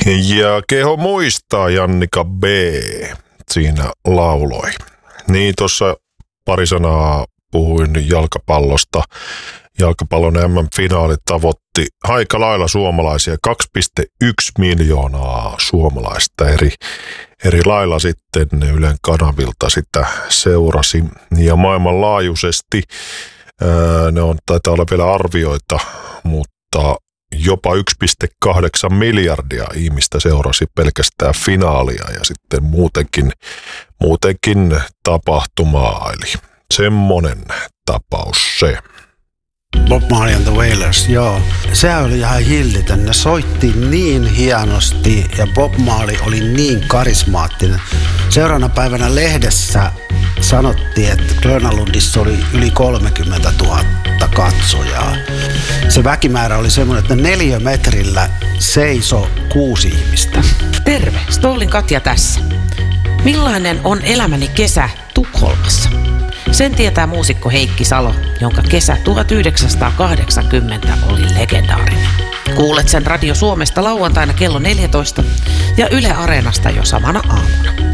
Ja keho muistaa Jannika B. siinä lauloi. Niin tuossa pari sanaa puhuin jalkapallosta. Jalkapallon MM-finaali tavoitti aika lailla suomalaisia. 2,1 miljoonaa suomalaista eri lailla sitten Ylen kanavilta sitä seurasi. Ja maailmanlaajuisesti taitaa olla vielä arvioita, mutta jopa 1,8 miljardia ihmistä seurasi pelkästään finaalia ja sitten muutenkin tapahtumaa. Eli semmonen tapaus se. Bob Marley and the Wailers, joo. Sehän oli ihan hillitön. Ne soitti niin hienosti ja Bob Marley oli niin karismaattinen. Seuraavana päivänä lehdessä sanottiin, että Grönalundissa oli yli 30 000 katsojaa. Se väkimäärä oli semmoinen, että 4 metrillä seisoi 6 ihmistä. Terve, Stollin Katja tässä. Millainen on elämäni kesä Tukholmassa? Sen tietää muusikko Heikki Salo, jonka kesä 1980 oli legendaarinen. Kuulet sen Radio Suomesta lauantaina kello 14 ja Yle Areenasta jo samana aamuna.